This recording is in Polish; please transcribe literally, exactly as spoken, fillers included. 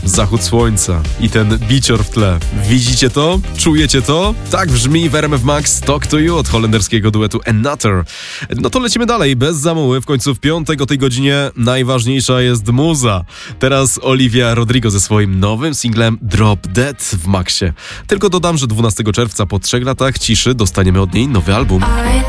zachód słońca i ten bicior w tle. Widzicie to? Czujecie to? Tak brzmi w R M F Max Talk to You od holenderskiego duetu Another. No to lecimy dalej, bez zamuły. W końcu w piątek o tej godzinie najważniejsza jest muza. Teraz Olivia Rodrigo ze swoim nowym singlem Drop Dead w Maxie. Tylko dodam, że dwunastego czerwca po trzech latach ciszy dostaniemy od niej nowy album.